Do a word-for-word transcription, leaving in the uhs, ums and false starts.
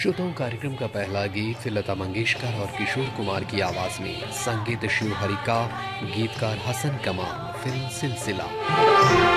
श्रोताओं, कार्यक्रम का पहला गीत लता मंगेशकर और किशोर कुमार की आवाज में, संगीत शिवहरि का, गीतकार हसन कमाल, फिल्म सिलसिला।